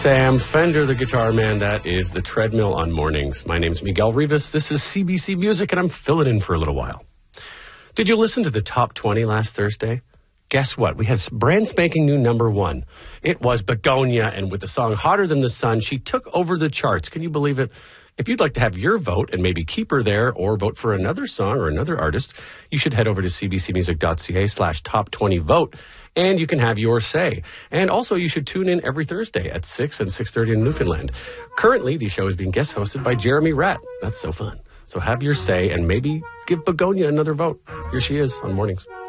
Sam Fender, the guitar man. That is the treadmill on mornings. My name's Miguel Rivas. This is CBC Music, and I'm filling in for a little while. Did you listen to the top 20 last Thursday? Guess what? We had brand spanking new number one. It was Begonia, and with the song Hotter Than the Sun, she took over the charts. Can you believe it? If you'd like to have your vote and maybe keep her there or vote for another song or another artist, you should head over to cbcmusic.ca/top20vote, and you can have your say. And also, you should tune in every Thursday at 6 and 6:30 in Newfoundland. Currently, the show is being guest hosted by Jeremy Ratt. That's so fun. So have your say and maybe give Begonia another vote. Here she is on Mornings.